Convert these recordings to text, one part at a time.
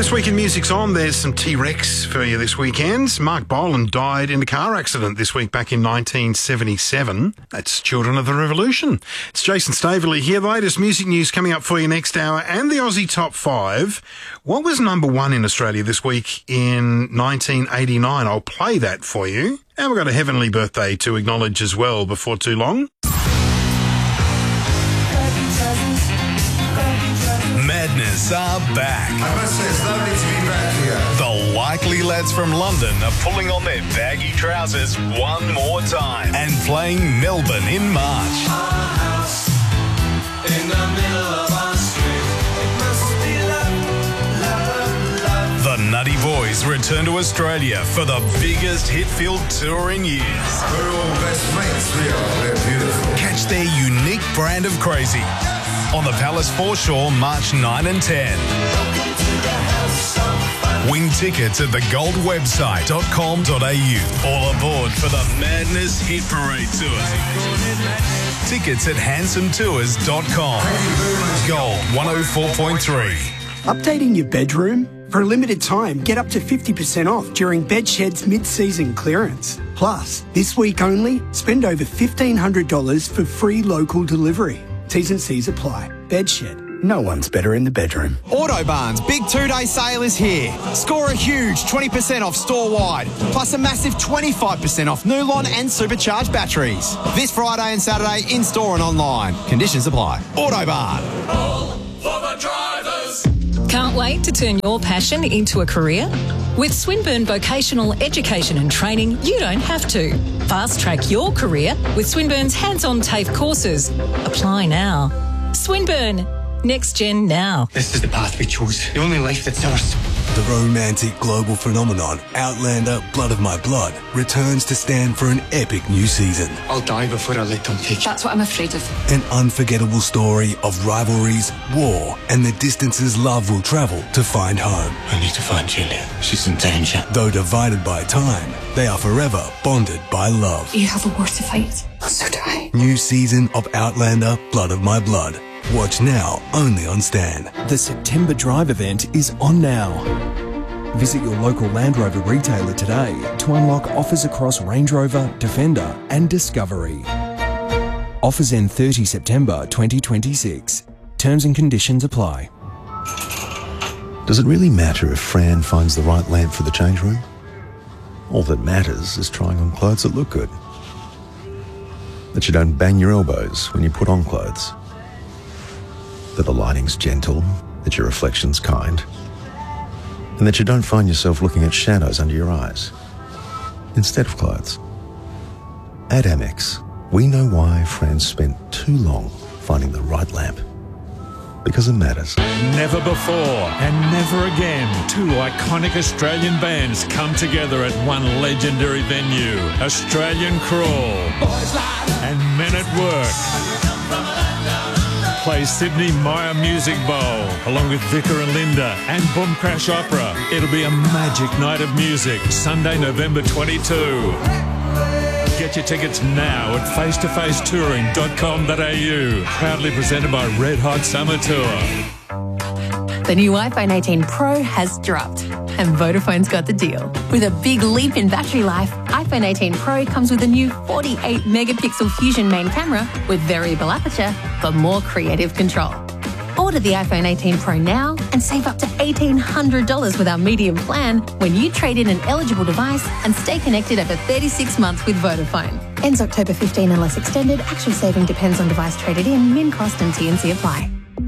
This week in Music's On, there's some T-Rex for you this weekend. Mark Bolan died in a car accident this week back in 1977. That's Children of the Revolution. It's Jason Staveley here. The latest music news coming up for you next hour and the Aussie Top 5. What was number one in Australia this week in 1989? I'll play that for you. And we've got a heavenly birthday to acknowledge as well before too long. Madness are back. I must say, it's lovely to be back here. The Likely Lads from London are pulling on their baggy trousers one more time and playing Melbourne in March. Our house in the middle of our street. It must be love, love, love. The Nutty Boys return to Australia for the biggest hit-filled tour in years. We're all best mates, we are. We're beautiful. Catch their unique brand of crazy on the Palace Foreshore, March 9 and 10. Win tickets at thegoldwebsite.com.au. All aboard for the Madness Hit Parade Tour. Tickets at handsametours.com. Gold 104.3. Updating your bedroom? For a limited time, get up to 50% off during Bedshed's mid-season clearance. Plus, this week only, spend over $1,500 for free local delivery. T's and C's apply. Bedshed. No one's better in the bedroom. Autobarn's big two-day sale is here. Score a huge 20% off store-wide, plus a massive 25% off Nulon and supercharged batteries. This Friday and Saturday in-store and online. Conditions apply. Autobarn. All for the drivers. Can't wait to turn your passion into a career? With Swinburne Vocational Education and Training, you don't have to. Fast-track your career with Swinburne's hands-on TAFE courses. Apply now. Swinburne. Next Gen now. This is the path we chose. The only life that's ours. The romantic global phenomenon, Outlander Blood of My Blood, returns to stand for an epic new season. I'll die before I let them take you. That's what I'm afraid of. An unforgettable story of rivalries, war, and the distances love will travel to find home. I need to find Julia. She's in danger. Though divided by time, they are forever bonded by love. You have a war to fight. So do I. New season of Outlander Blood of My Blood. Watch now, only on Stan. The September Drive event is on now. Visit your local Land Rover retailer today to unlock offers across Range Rover, Defender and Discovery. Offers end 30 September 2026. Terms and conditions apply. Does it really matter if Fran finds the right lamp for the change room? All that matters is trying on clothes that look good. That you don't bang your elbows when you put on clothes. That the lighting's gentle, that your reflection's kind, and that you don't find yourself looking at shadows under your eyes instead of clothes. At Amex, we know why Fran spent too long finding the right lamp. Because it matters. Never before and never again, two iconic Australian bands come together at one legendary venue. Australian Crawl and Men at Work play Sydney Myer Music Bowl along with Vicar and Linda and Boom Crash Opera. It'll be a magic night of music, Sunday, November 22. Get your tickets now at facetofacetouring.com.au. Proudly presented by Red Hot Summer Tour. The new iPhone 18 Pro has dropped, and Vodafone's got the deal. With a big leap in battery life, iPhone 18 Pro comes with a new 48-megapixel Fusion main camera with variable aperture for more creative control. Order the iPhone 18 Pro now and save up to $1,800 with our medium plan when you trade in an eligible device and stay connected over 36 months with Vodafone. Ends October 15 unless extended. Actual saving depends on device traded in. Min cost and T&C apply.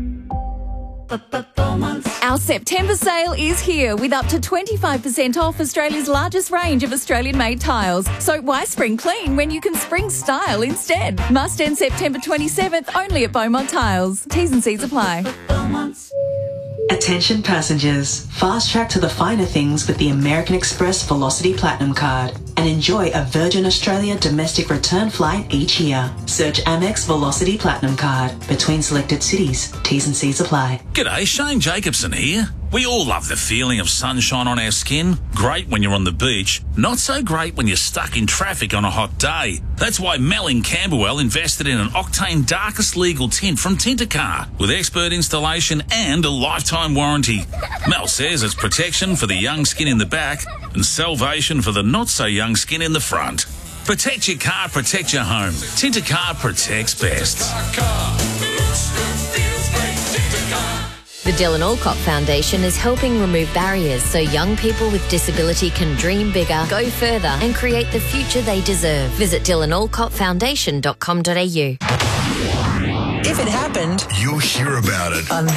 Our September sale is here with up to 25% off Australia's largest range of Australian-made tiles. So why spring clean when you can spring style instead? Must end September 27th only at Beaumont Tiles. T's and C's apply. Attention passengers, fast track to the finer things with the American Express Velocity Platinum Card and enjoy a Virgin Australia domestic return flight each year. Search Amex Velocity Platinum Card between selected cities. T's and C's apply. G'day, Shane Jacobson here. We all love the feeling of sunshine on our skin. Great when you're on the beach. Not so great when you're stuck in traffic on a hot day. That's why Mel in Camberwell invested in an Octane Darkest Legal Tint from Tintercar with expert installation and a lifetime warranty. Mel says it's protection for the young skin in the back and salvation for the not-so-young skin in the front. Protect your car, protect your home. Tintercar protects best. The Dylan Alcott Foundation is helping remove barriers so young people with disability can dream bigger, go further and create the future they deserve. Visit dylanalcottfoundation.com.au. If it happened, You'll hear about it on